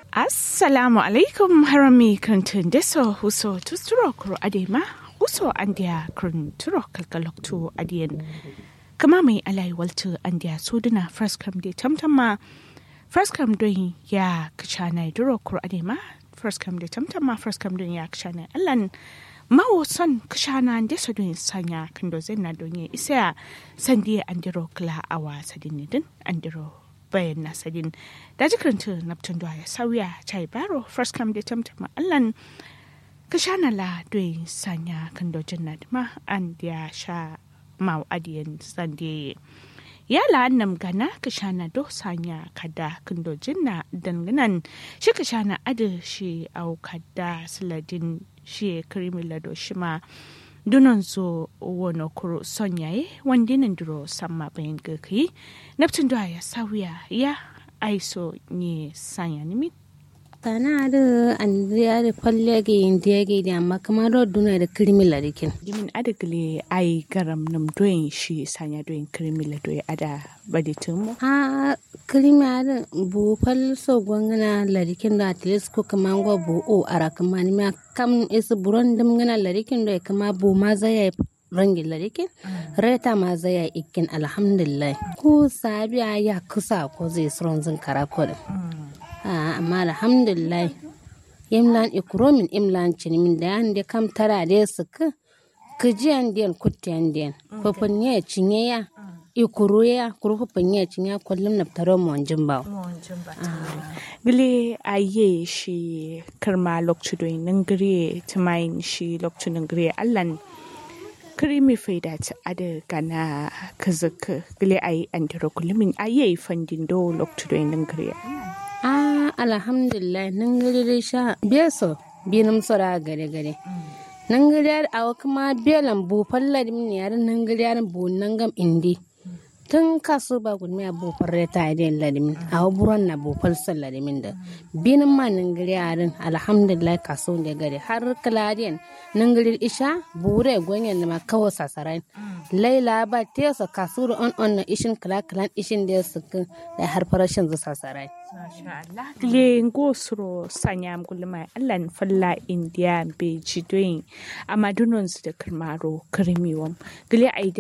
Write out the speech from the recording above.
Assalamu alaikum harami kantin deso huso tusturo kuro adema huso andia kun turo kalkaloktu adien kama mai alai waltu andia suduna first come de tamtama first come doing ya kachana duro kuro adema first come de tamtama first come doing ya kachana allan mawo son kashana deso doing sanya kando zenna donye isa sandia andiro kla awa sadinidin andiro bayan nasadin da jikirinta naptun ya sauya chai baro first come da tamtama allan kashana la doin sanya kan dojin nadma an ya sha mau adiyan sande ya la annam gana kashana do sanya kada kan dojin na danganan shi kashana adu shi au kada saladin shi krimila do shima dunon so wono kuro sonyaye wandinin duro samma bayan gaki naptun da ya sauya ya aiso ne sanya nimi tana da andriya da falle ga indiya ga da amma kamar da duna da krimila dikin dimin adagle ai garam nam doyin shi sanya doyin krimila doyi ada baditin mu a krimila da bu fal so gwangana ladikin da atles ko kaman go bu o ara kaman ma kam is buron dum ngana ladikin da kama bu ma zai rangin ladikin reta ma zai ikin alhamdulillah ko sabiya ya kusa ko zai suron zin karakol amma alhamdulillah imlan ikromin imlan cinimin da yande kam tara da suka kijiyan den kutiyan den fafanye cinye ya ikuru ya kuru fafanye cinye kullum na taro monjin ba gile aye shi karma lokcu doyin nangire tumayin shi lokcu nangire allan krimi faida ta ada gana kazaka gile ayi andiro kullumin aye fandin do lokcu doyin nangire alhamdulillah nan gari sha beso binum sora gare gare nan gari awa kuma belan bu fallar min yaran nan gari yaran bu nan gam indi tun kaso ba gudmi a bu farre ta idan ladimin awa buron na bu falsar ladimin da binum ma nan gari yaran alhamdulillah kaso da gari har kaladiyan nan gari isha bure gonyen ma kawo sasarai laila ba tesa kasuru on na ishin kala ishin da su da har farashin zu sasarai Masha Allah. Gile ngosro sanyam gulma allan falla India be jidoyin amadunon su da karmaro karmiwam. Gile